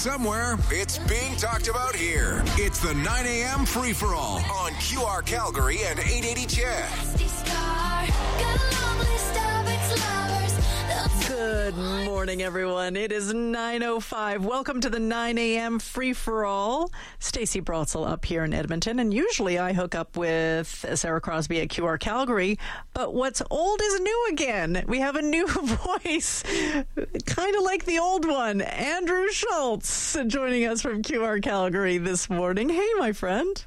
somewhere, it's being talked about here. It's the 9 a.m. free-for-all on QR Calgary and 880 CHED. Good morning, everyone. It is 9:05. Welcome to the 9 a.m. free-for-all. Stacey Brotzel up here in Edmonton, and usually I hook up with Sarah Crosby at QR Calgary, but what's old is new again. We have a new voice, kind of like the old one, Andrew Schultz, joining us from QR Calgary this morning. Hey, my friend.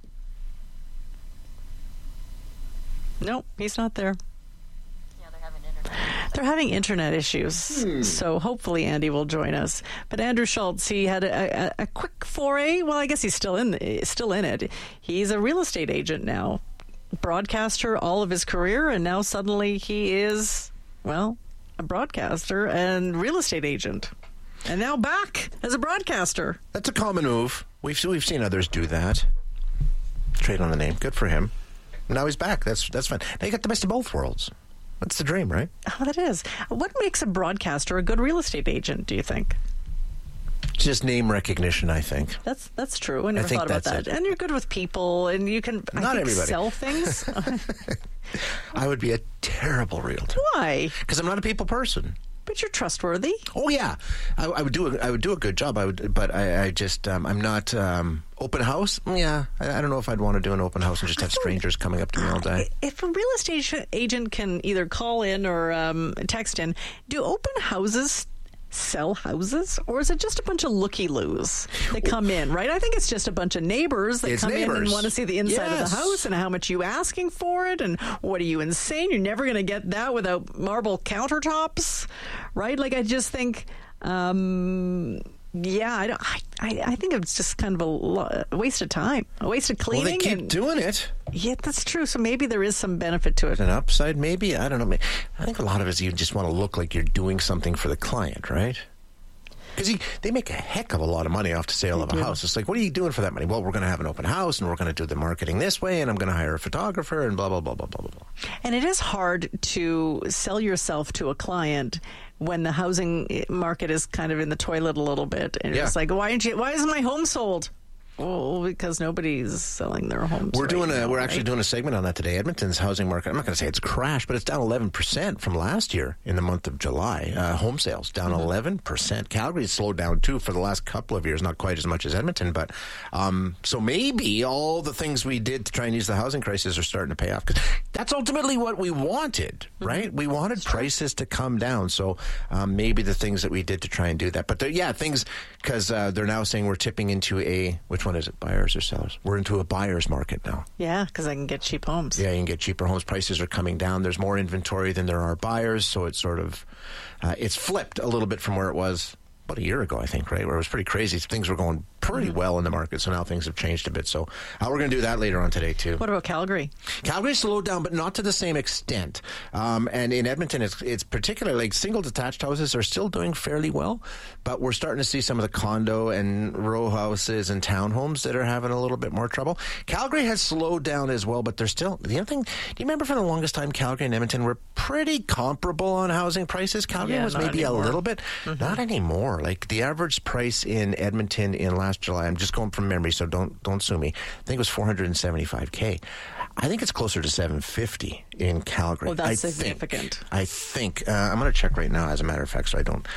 Nope, he's not there. They're having internet issues, so hopefully Andy will join us. But Andrew Schultz, he had a quick foray. Well, I guess he's still in it. He's a real estate agent now, broadcaster all of his career, and now suddenly he is, well, a broadcaster and real estate agent, and now back as a broadcaster. That's a common move. We've seen others do that. Trade on the name. Good for him. Now he's back. That's fine. Now you got the best of both worlds. That's the dream, right? Oh, that is. What makes a broadcaster a good real estate agent, do you think? Just name recognition, I think. That's true. I never thought about that. And you're good with people, and you can sell things. I would be a terrible realtor. Why? Because I'm not a people person. But you're trustworthy. Oh yeah, I would do a good job. But I just I'm not open house. Yeah, I don't know if I'd want to do an open house and just have strangers coming up to me all day. If a real estate agent can either call in or text in, do open houses sell houses, or is it just a bunch of looky-loos that come in, right? I think it's just a bunch of neighbors that come in and want to see the inside of the house and how much you asking for it, and what are you, insane? You're never going to get that without marble countertops, right? Like, I just think... I think it's just kind of a waste of time, a waste of cleaning. Well, they keep doing it. Yeah, that's true. So maybe there is some benefit to it. An upside, maybe? I don't know. I think a lot of it is you just want to look like you're doing something for the client, right? Because they make a heck of a lot of money off the sale of a house. It's like, what are you doing for that money? Well, we're going to have an open house, and we're going to do the marketing this way, and I'm going to hire a photographer, and blah, blah, blah, blah, blah, blah. And it is hard to sell yourself to a client when the housing market is kind of in the toilet a little bit. And it's like, why isn't my home sold? Well, because nobody's selling their homes. We're actually doing a segment on that today. Edmonton's housing market, I'm not going to say it's crashed, but it's down 11% from last year in the month of July. Home sales down 11%. Calgary's slowed down too for the last couple of years, not quite as much as Edmonton, but so maybe all the things we did to try and use the housing crisis are starting to pay off, because that's ultimately what we wanted, right? We wanted prices to come down, so maybe the things that we did to try and do that. But things, because they're now saying we're tipping into which one is it, buyers or sellers? We're into a buyer's market now. Yeah, because I can get cheap homes. Yeah, you can get cheaper homes. Prices are coming down. There's more inventory than there are buyers, so it's sort of, it's flipped a little bit from where it was about a year ago, I think, right? Where it was pretty crazy. Things were going pretty well in the market, so now things have changed a bit. So we're going to do that later on today, too. What about Calgary? Calgary slowed down, but not to the same extent. And in Edmonton, it's particularly, like, single detached houses are still doing fairly well, but we're starting to see some of the condo and row houses and townhomes that are having a little bit more trouble. Calgary has slowed down as well, but they're still... The other thing, do you remember for the longest time Calgary and Edmonton were pretty comparable on housing prices? Calgary was maybe a little bit. Not anymore. Like, the average price in Edmonton in last July, I'm just going from memory, so don't sue me. I think it was $475K. I think it's closer to $750 in Calgary. Well, that's significant. I think I'm going to check right now, as a matter of fact, so I don't.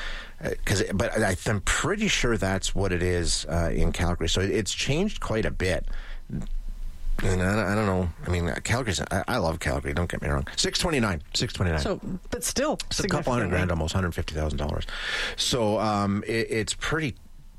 But I'm pretty sure that's what it is in Calgary. So it's changed quite a bit. And I don't know. I mean, Calgary's... I love Calgary, don't get me wrong. $629. So, but still, it's a couple $100,000, almost $150,000. So it's pretty...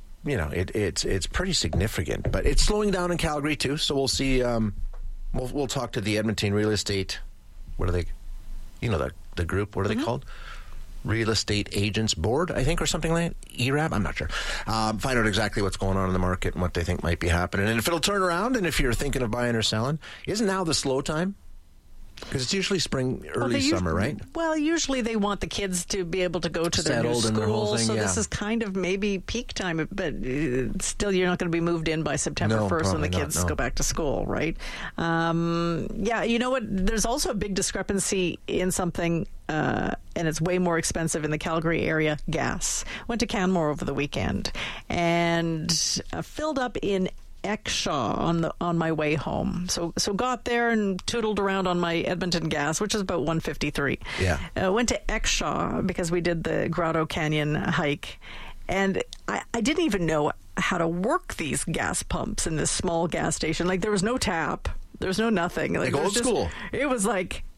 it's pretty significant, but it's slowing down in Calgary too. So we'll see. We'll talk to the Edmonton Real Estate. What are they? The group. What are they called? Real Estate Agents Board, I think, or something like that. ERAB, I'm not sure. Find out exactly what's going on in the market and what they think might be happening, and if it'll turn around, and if you're thinking of buying or selling, isn't now the slow time? Because it's usually spring, early summer, right? Well, usually they want the kids to be able to go to their new Settled and their whole school, thing, so yeah. this is kind of maybe peak time, but still you're not going to be moved in by September 1st when the kids go back to school, right? Yeah, you know what? There's also a big discrepancy in something, and it's way more expensive in the Calgary area, gas. Went to Canmore over the weekend and filled up in Exshaw on my way home. So got there and tootled around on my Edmonton gas, which is about $1.53. Yeah. Went to Exshaw because we did the Grotto Canyon hike, and I didn't even know how to work these gas pumps in this small gas station. Like, there was no tap, there was no nothing. Like old school. It was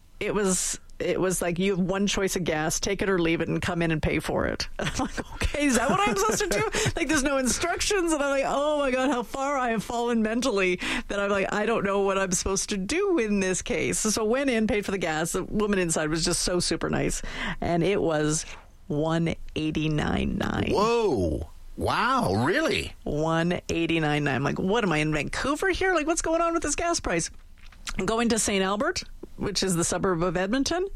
like you have one choice of gas, take it or leave it, and come in and pay for it. And I'm like, okay, is that what I'm supposed to do? Like, there's no instructions, and I'm like, oh my God, how far I have fallen mentally that I'm like, I don't know what I'm supposed to do in this case. So went in, paid for the gas. The woman inside was just so super nice, and it was $189.9. Whoa. Wow, really? $189.9. I'm like, what am I in Vancouver here? Like, what's going on with this gas price? Going to St. Albert, which is the suburb of Edmonton,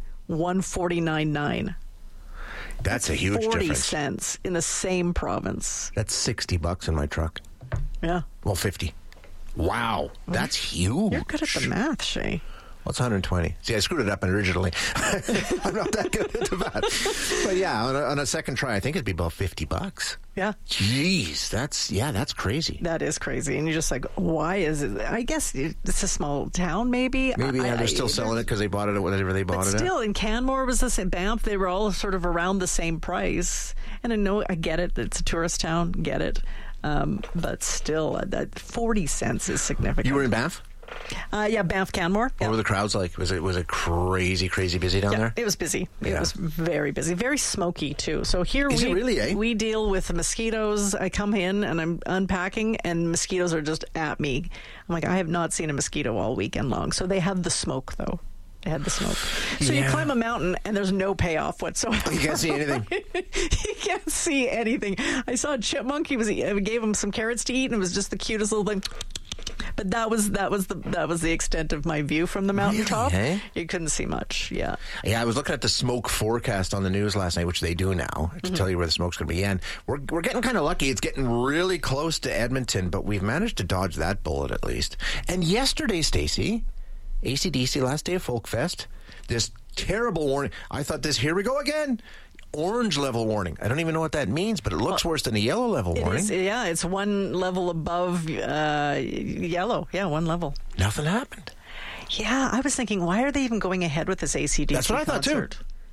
$149.9. That's a huge 40 difference. cents in the same province. That's $60 in my truck. Yeah. Well, 50. Wow, that's huge. You're good at the math, Shay. What's 120? See, I screwed it up originally. I'm not that good at the math. But yeah, on a second try, I think it'd be about $50. Yeah. Jeez, that's crazy. That is crazy. And you're just like, why is it? I guess it's a small town, maybe. Maybe they're still selling it because they bought it at whatever they bought it at. Still, in Canmore was the same. Banff, they were all sort of around the same price. And I get it. It's a tourist town. Get it. But still, that 40 cents is significant. You were in Banff? Yeah, Banff, Canmore. What were the crowds like? Was it crazy busy down there? It was busy. It was very busy. Very smoky, too. So here we deal with the mosquitoes. I come in and I'm unpacking and mosquitoes are just at me. I'm like, I have not seen a mosquito all weekend long. So they have the smoke, though. They had the smoke. So you climb a mountain and there's no payoff whatsoever. You can't see anything. You can't see anything. I saw a chipmunk. I gave him some carrots to eat and it was just the cutest little thing. But that was the extent of my view from the mountaintop. Really, eh? You couldn't see much. Yeah. Yeah, I was looking at the smoke forecast on the news last night, which they do now to tell you where the smoke's going to be. And we're getting kind of lucky. It's getting really close to Edmonton, but we've managed to dodge that bullet at least. And yesterday, Stacey, AC/DC last day of Folk Fest, this terrible warning. I thought here we go again. Orange level warning. I don't even know what that means, but it looks worse than a yellow level warning. It's one level above yellow. Yeah, one level. Nothing happened. Yeah, I was thinking, why are they even going ahead with this AC/DC That's what I thought too.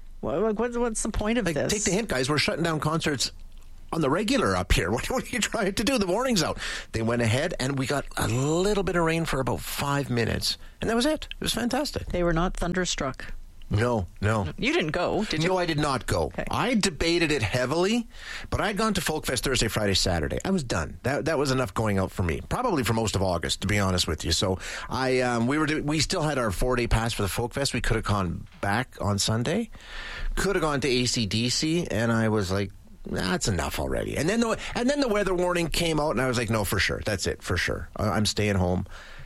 What's the point of this? Take the hint, guys. We're shutting down concerts on the regular up here. What are you trying to do? The warning's out. They went ahead, and we got a little bit of rain for about 5 minutes, and that was it. It was fantastic. They were not thunderstruck. No. You didn't go, did you? No, I did not go. Okay. I debated it heavily, but I'd gone to Folk Fest Thursday, Friday, Saturday. I was done. That was enough going out for me. Probably for most of August, to be honest with you. So we still had our 4-day pass for the Folk Fest. We could have gone back on Sunday. Could have gone to AC/DC, and I was like, that's enough already. And then the weather warning came out, and I was like, no, for sure. That's it, for sure. I'm staying home.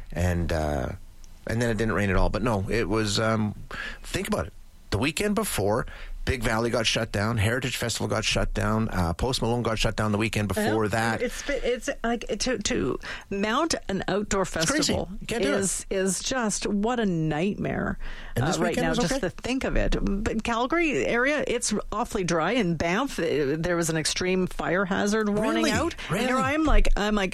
And then it didn't rain at all. But no, it was, think about it. The weekend before, Big Valley got shut down. Heritage Festival got shut down. Post Malone got shut down the weekend before that. It's like to mount an outdoor festival is just what a nightmare right now. Just to think of it. But Calgary area, it's awfully dry. In Banff, there was an extreme fire hazard warning out. Really? And here I'm like.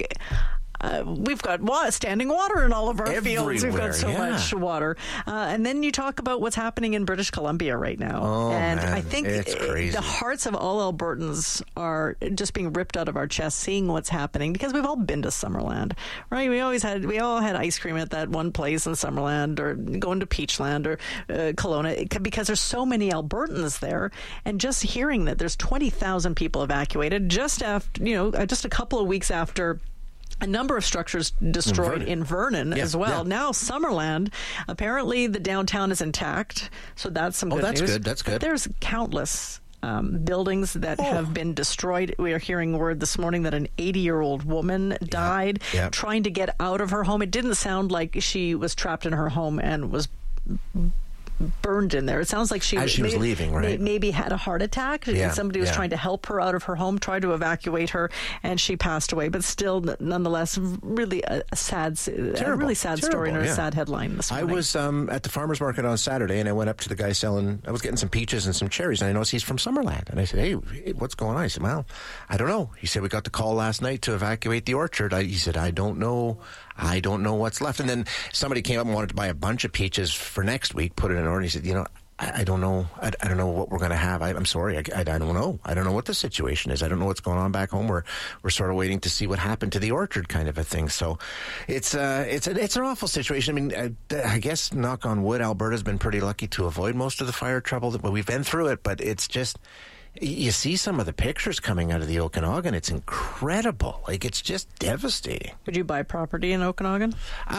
We've got standing water in all of our fields. We've got so much water. And then you talk about what's happening in British Columbia right now. Oh, and man, I think the hearts of all Albertans are just being ripped out of our chests seeing what's happening because we've all been to Summerland, right? We all had ice cream at that one place in Summerland or going to Peachland or Kelowna because there's so many Albertans there. And just hearing that there's 20,000 people evacuated just after, just a couple of weeks after a number of structures destroyed in Vernon as well. Yeah. Now, Summerland, apparently the downtown is intact, so that's some good news. That's good. But there's countless buildings that have been destroyed. We are hearing word this morning that an 80-year-old woman died trying to get out of her home. It didn't sound like she was trapped in her home and was burned in there. It sounds like she was leaving, right? Maybe had a heart attack. Yeah, Somebody was trying to help her out of her home, tried to evacuate her, and she passed away. But still, nonetheless, really a sad story and a sad headline this morning. I was at the farmer's market on Saturday, and I went up to the guy selling. I was getting some peaches and some cherries, and I noticed he's from Summerland. And I said, "Hey, what's going on?" He said, "Well, I don't know." He said, "We got the call last night to evacuate the orchard." He said, "I don't know. I don't know what's left." And then somebody came up and wanted to buy a bunch of peaches for next week, put it in order. And he said, I don't know. I don't know what we're going to have. I'm sorry. I don't know. I don't know what the situation is. I don't know what's going on back home. We're sort of waiting to see what happened to the orchard, kind of a thing. So it's an awful situation. I mean, I guess, knock on wood, Alberta's been pretty lucky to avoid most of the fire trouble. But we've been through it. But it's just, you see some of the pictures coming out of the Okanagan. It's incredible. Like, it's just devastating. Would you buy property in Okanagan?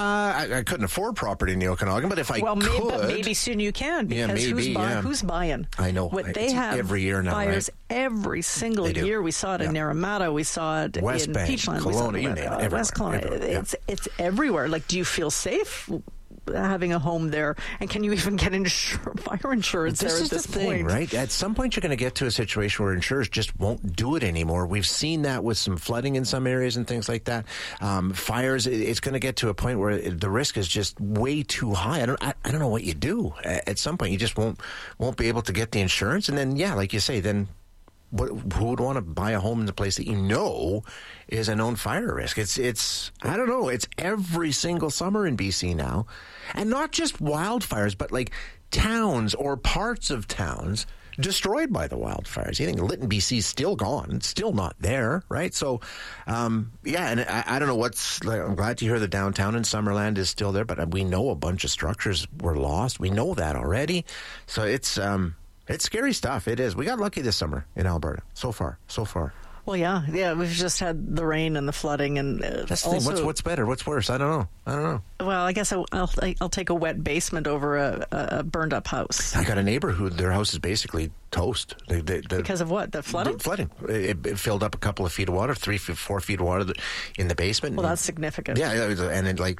I couldn't afford property in the Okanagan, but if I could... But maybe soon you can, because who's buying? I know. They have every year now, fires every single year. We saw it in Naramata. We saw it West in Bank, Peachland. Kelowna, West Kelowna. It's everywhere. Like, do you feel safe having a home there, and can you even get fire insurance there at this point? Right? At some point, you're going to get to a situation where insurers just won't do it anymore. We've seen that with some flooding in some areas and things like that. Fires, it's going to get to a point where the risk is just way too high. I don't know what you do. At some point, you just won't be able to get the insurance, and then, like you say, then who would want to buy a home in the place that you know is a known fire risk? It's I don't know. It's every single summer in BC now, and not just wildfires, but like towns or parts of towns destroyed by the wildfires. You think Lytton, BC is still gone. It's still not there, right? So, and I don't know what's... I'm glad to hear the downtown in Summerland is still there, but we know a bunch of structures were lost. We know that already. So it's scary stuff. It is. We got lucky this summer in Alberta. So far. Well, yeah. We've just had the rain and the flooding, and that's the thing. What's better? What's worse? I don't know. Well, I guess I'll take a wet basement over a burned up house. I got a neighbor who their house is basically toast. Because of what? The flooding? The flooding. It filled up a couple of feet of water, 4 feet of water in the basement. Well, that's significant. Yeah, and it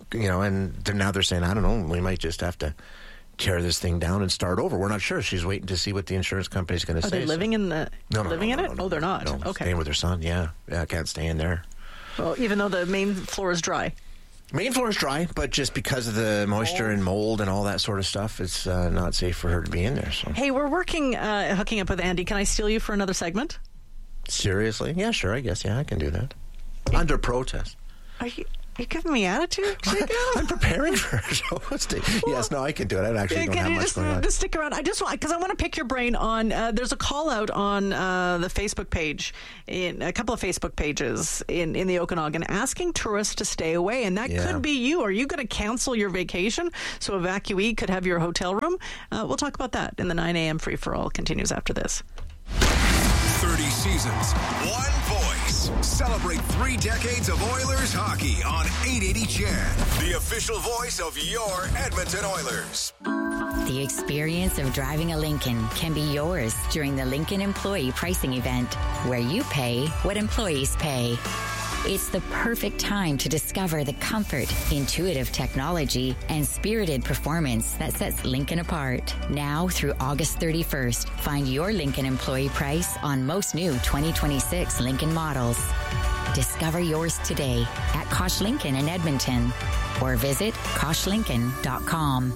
and now they're saying, I don't know, we might just have to tear this thing down and start over. We're not sure. She's waiting to see what the insurance company's going to say. Are they living in the living in it? No, they're not. No, okay. Staying with their son. Yeah, I can't stay in there. Well, even though the main floor is dry. Main floor is dry, but just because of the moisture and mold and all that sort of stuff, it's not safe for her to be in there. So. Hey, we're hooking up with Andy. Can I steal you for another segment? Seriously? Yeah, sure. I guess. Yeah, I can do that. Under protest. Are you giving me attitude? I'm preparing for a show. Yes, no, I can do it. I actually don't have much going on. Just stick around. Because I want to pick your brain on. There's a call out on the Facebook page, in a couple of Facebook pages in the Okanagan, asking tourists to stay away, and that could be you. Are you going to cancel your vacation so evacuee could have your hotel room? We'll talk about that in the 9 a.m. Free for All. Continues after this. 30 seasons, one voice. Celebrate 3 decades of Oilers hockey on 880 CHED, the official voice of your Edmonton Oilers. The experience of driving a Lincoln can be yours during the Lincoln Employee Pricing Event, where you pay what employees pay. It's the perfect time to discover the comfort, intuitive technology, and spirited performance that sets Lincoln apart. Now through August 31st, find your Lincoln employee price on most new 2026 Lincoln models. Discover yours today at Kosh Lincoln in Edmonton or visit KoshLincoln.com.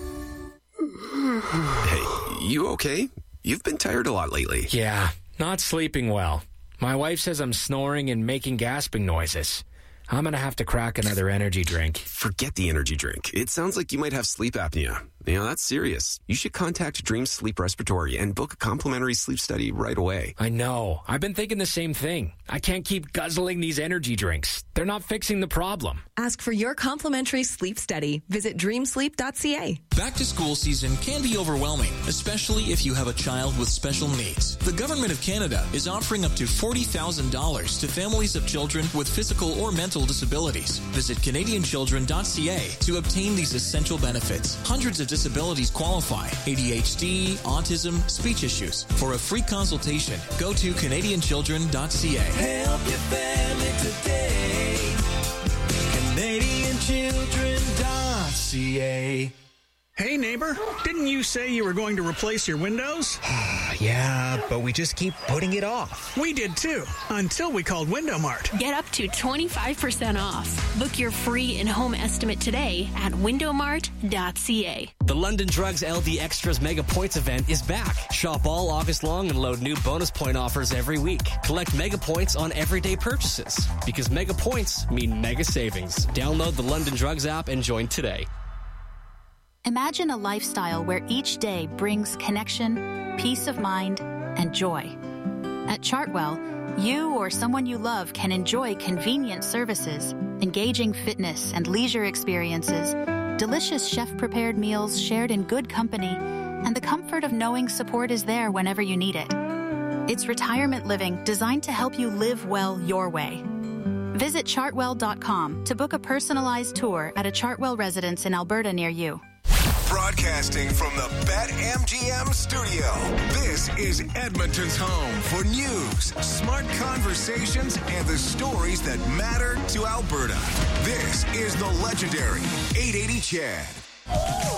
Hey, you okay? You've been tired a lot lately. Yeah, not sleeping well. My wife says I'm snoring and making gasping noises. I'm going to have to crack another energy drink. Forget the energy drink. It sounds like you might have sleep apnea. That's serious. You should contact Dream Sleep Respiratory and book a complimentary sleep study right away. I know. I've been thinking the same thing. I can't keep guzzling these energy drinks. They're not fixing the problem. Ask for your complimentary sleep study. Visit dreamsleep.ca. Back to school season can be overwhelming, especially if you have a child with special needs. The Government of Canada is offering up to $40,000 to families of children with physical or mental disabilities. Visit CanadianChildren.ca to obtain these essential benefits. Hundreds of disabilities qualify: ADHD, autism, speech issues. For a free consultation, go to CanadianChildren.ca. Help your family today. CanadianChildren.ca. Hey, neighbor, didn't you say you were going to replace your windows? Yeah, but we just keep putting it off. We did too, until we called Window Mart. Get up to 25% off. Book your free in-home estimate today at windowmart.ca. The London Drugs LD Extras Mega Points event is back. Shop all August long and load new bonus point offers every week. Collect mega points on everyday purchases, because mega points mean mega savings. Download the London Drugs app and join today. Imagine a lifestyle where each day brings connection, peace of mind, and joy. At Chartwell, you or someone you love can enjoy convenient services, engaging fitness and leisure experiences, delicious chef-prepared meals shared in good company, and the comfort of knowing support is there whenever you need it. It's retirement living designed to help you live well your way. Visit chartwell.com to book a personalized tour at a Chartwell residence in Alberta near you. Broadcasting from the BetMGM studio, this is Edmonton's home for news, smart conversations, and the stories that matter to Alberta. This is the legendary 880 CHED.